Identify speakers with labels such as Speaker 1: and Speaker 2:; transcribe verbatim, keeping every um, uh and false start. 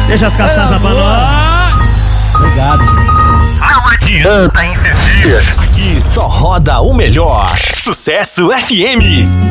Speaker 1: Deixa as cachaças pra nós.
Speaker 2: Obrigado.
Speaker 3: Não adianta insistir.
Speaker 4: Aqui só roda o melhor. Sucesso F M.